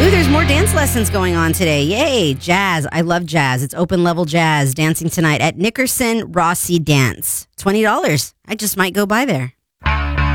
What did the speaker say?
Ooh, there's more dance lessons going on today. Yay, jazz. I love jazz. It's open level jazz dancing tonight at Nickerson Rossi Dance. $20. I just might go by there.